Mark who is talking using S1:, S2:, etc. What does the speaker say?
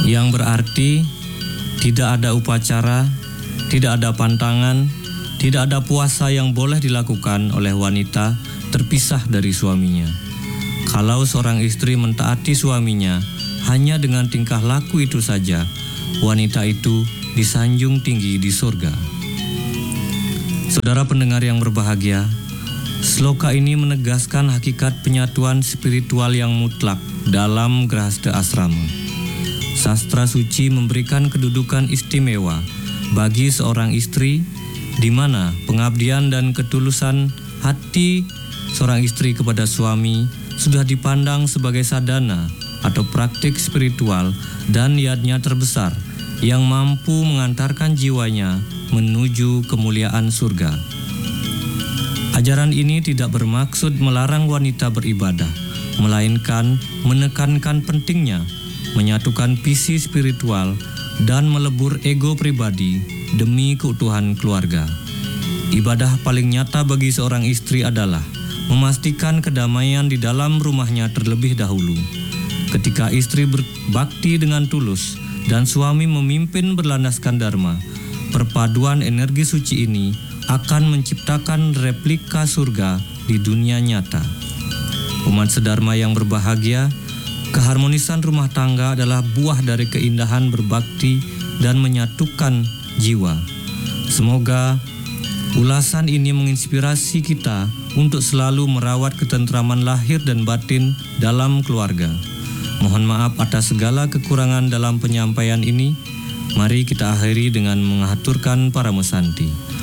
S1: yang berarti tidak ada upacara, tidak ada pantangan, tidak ada puasa yang boleh dilakukan oleh wanita terpisah dari suaminya. Kalau seorang istri mentaati suaminya hanya dengan tingkah laku itu saja, wanita itu disanjung tinggi di surga. Saudara pendengar yang berbahagia, sloka ini menegaskan hakikat penyatuan spiritual yang mutlak dalam Grahasta Asrama. Sastra suci memberikan kedudukan istimewa bagi seorang istri, di mana pengabdian dan ketulusan hati seorang istri kepada suami sudah dipandang sebagai sadana atau praktik spiritual dan niatnya terbesar yang mampu mengantarkan jiwanya menuju kemuliaan surga. Ajaran ini tidak bermaksud melarang wanita beribadah, melainkan menekankan pentingnya menyatukan visi spiritual dan melebur ego pribadi demi keutuhan keluarga. Ibadah paling nyata bagi seorang istri adalah memastikan kedamaian di dalam rumahnya terlebih dahulu. Ketika istri berbakti dengan tulus dan suami memimpin berlandaskan dharma, perpaduan energi suci ini akan menciptakan replika surga di dunia nyata. Umat sedharma yang berbahagia, keharmonisan rumah tangga adalah buah dari keindahan berbakti dan menyatukan jiwa. Semoga ulasan ini menginspirasi kita untuk selalu merawat ketentraman lahir dan batin dalam keluarga. Mohon maaf atas segala kekurangan dalam penyampaian ini. Mari kita akhiri dengan mengaturkan Paramesanti.